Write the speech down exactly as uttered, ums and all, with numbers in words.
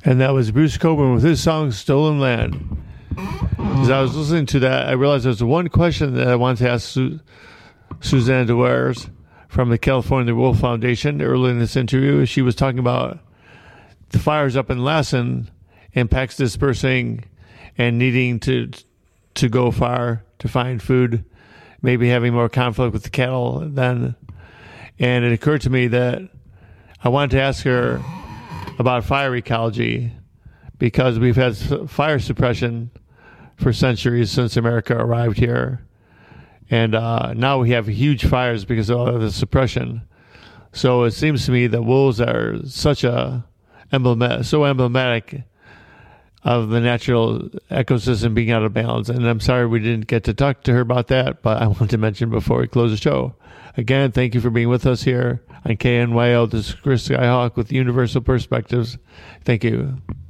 And that was Bruce Cockburn with his song Stolen Land. As I was listening to that, I realized there was one question that I wanted to ask Su- Suzanne DeWares from the California Wolf Foundation early in this interview. She was talking about the fires up in Lassen and packs dispersing and needing to to go far to find food, maybe having more conflict with the cattle then. And it occurred to me that I wanted to ask her about fire ecology, because we've had fire suppression for centuries since America arrived here. And uh, now we have huge fires because of all the suppression. So it seems to me that wolves are such a emblematic, so emblematic of the natural ecosystem being out of balance. And I'm sorry we didn't get to talk to her about that, but I wanted to mention before we close the show. Again, thank you for being with us here on K N Y L. This is Chris Skyhawk with Universal Perspectives. Thank you.